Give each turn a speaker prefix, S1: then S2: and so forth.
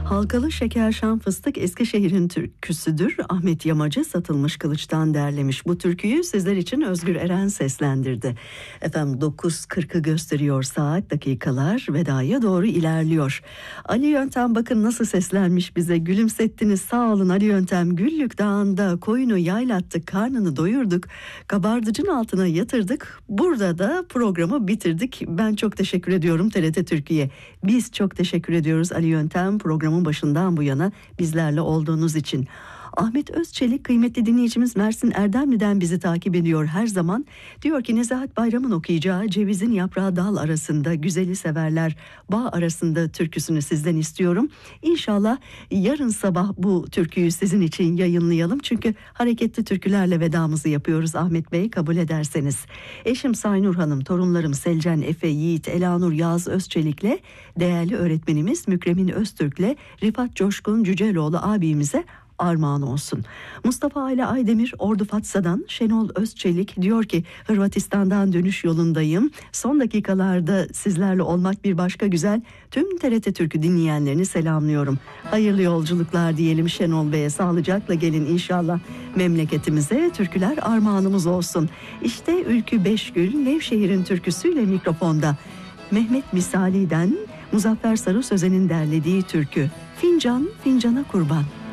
S1: Halkalı şeker şan fıstık Eskişehir'in türküsüdür. Ahmet Yamacı Satılmış Kılıç'tan derlemiş. Bu türküyü sizler için Özgür Eren seslendirdi. Efendim 9.40'ı gösteriyor saat, dakikalar vedaya doğru ilerliyor. Ali Yöntem bakın nasıl seslenmiş bize. Gülümsettiniz, sağ olun Ali Yöntem. Güllük Dağı'nda koyunu yaylattık, karnını doyurduk, kabardıcın altına yatırdık. Burada da programı bitirdik. Ben çok teşekkür ediyorum TRT Türkiye. Biz çok teşekkür ediyoruz Ali Yöntem, programın başından bu yana bizlerle olduğunuz için. Ahmet Özçelik kıymetli dinleyicimiz Mersin Erdemli'den bizi takip ediyor her zaman. Diyor ki Nezahat Bayram'ın okuyacağı Cevizin Yaprağı Dal Arasında, Güzeli Severler Bağ Arasında türküsünü sizden istiyorum. İnşallah yarın sabah bu türküyü sizin için yayınlayalım. Çünkü hareketli türkülerle vedamızı yapıyoruz Ahmet Bey, kabul ederseniz. Eşim Saynur Hanım, torunlarım Selcan, Efe, Yiğit, Elanur, Yağız Özçelik'le, değerli öğretmenimiz Mükremin Öztürk'le Rifat Coşkun Cüceloğlu abimize armağan olsun. Mustafa Ali Aydemir Ordu Fatsa'dan, Şenol Özçelik diyor ki Hırvatistan'dan dönüş yolundayım. Son dakikalarda sizlerle olmak bir başka güzel. Tüm TRT Türkü dinleyenlerini selamlıyorum. Hayırlı yolculuklar diyelim Şenol Bey'e. Sağlıcakla gelin inşallah memleketimize. Türküler armağanımız olsun. İşte Ülkü Beşgül Nevşehir'in türküsüyle mikrofonda. Mehmet Misali'den Muzaffer Sarı Sözen'in derlediği türkü Fincan Fincana Kurban.